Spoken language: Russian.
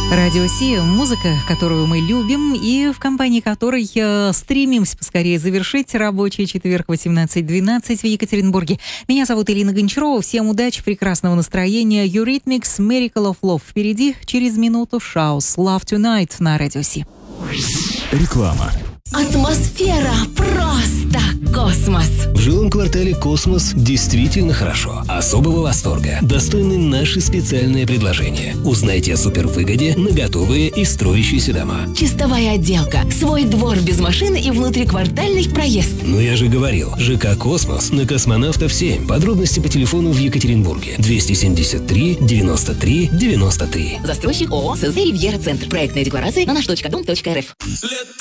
Радио Си, музыка, которую мы любим и в компании которой стремимся поскорее завершить рабочий четверг 18:12 в Екатеринбурге. Меня зовут Ирина Гончарова. Всем удачи, прекрасного настроения. Eurythmics, Miracle of Love. Впереди через минуту Shouse, Love Tonight на Радио Си. Реклама. Атмосфера просто космос. В жилом квартале «Космос» действительно хорошо. Особого восторга достойны наши специальные предложения. Узнайте о супервыгоде на готовые и строящиеся дома. Чистовая отделка, свой двор без машины и внутриквартальный проезд. Ну я же говорил, ЖК «Космос» на Космонавтов 7. Подробности по телефону в Екатеринбурге 273 93 93. Застройщик ООО СЗ «Ривьера Центр». Проектная декларация на наш.дом.рф.